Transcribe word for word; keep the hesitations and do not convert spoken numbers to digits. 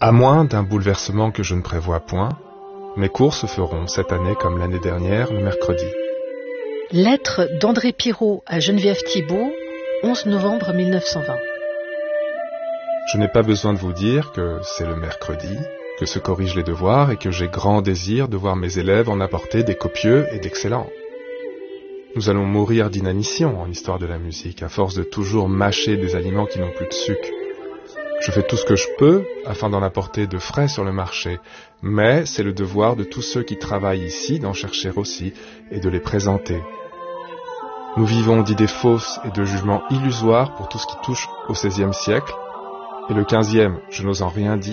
À moins d'un bouleversement que je ne prévois point, mes cours se feront cette année comme l'année dernière, le mercredi. Lettre d'André Pirot à Geneviève Thibault, onze novembre mille neuf cent vingt. Je n'ai pas besoin de vous dire que c'est le mercredi, que se corrigent les devoirs et que j'ai grand désir de voir mes élèves en apporter des copieux et d'excellents. Nous allons mourir d'inanition en histoire de la musique, à force de toujours mâcher des aliments qui n'ont plus de sucre. Je fais tout ce que je peux afin d'en apporter de frais sur le marché, mais c'est le devoir de tous ceux qui travaillent ici d'en chercher aussi et de les présenter. Nous vivons d'idées fausses et de jugements illusoires pour tout ce qui touche au seizième siècle, et le quinzième, je n'ose en rien dire,